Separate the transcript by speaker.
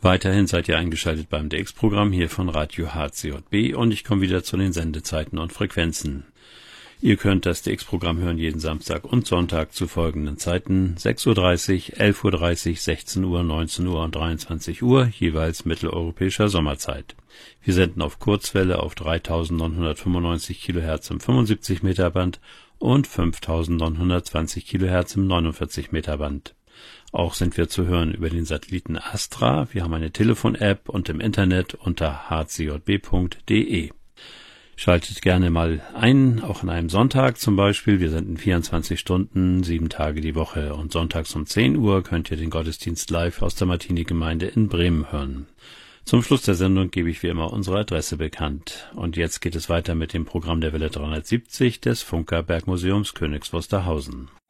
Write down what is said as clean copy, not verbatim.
Speaker 1: Weiterhin seid ihr eingeschaltet beim DX-Programm hier von Radio HCJB und ich komme wieder zu den Sendezeiten und Frequenzen. Ihr könnt das DX-Programm hören jeden Samstag und Sonntag zu folgenden Zeiten: 6:30 Uhr, 11:30 Uhr, 16 Uhr, 19 Uhr und 23 Uhr, jeweils mitteleuropäischer Sommerzeit. Wir senden auf Kurzwelle auf 3995 kHz im 75 Meter Band und 5920 kHz im 49 Meter Band. Auch sind wir zu hören über den Satelliten Astra. Wir haben eine Telefon-App und im Internet unter hcjb.de. Schaltet gerne mal ein, auch an einem Sonntag zum Beispiel. Wir senden 24 Stunden, 7 Tage die Woche. Und sonntags um 10 Uhr könnt ihr den Gottesdienst live aus der Martini-Gemeinde in Bremen hören. Zum Schluss der Sendung gebe ich wie immer unsere Adresse bekannt. Und jetzt geht es weiter mit dem Programm der Welle 370 des Funker Bergmuseums Königs Wusterhausen.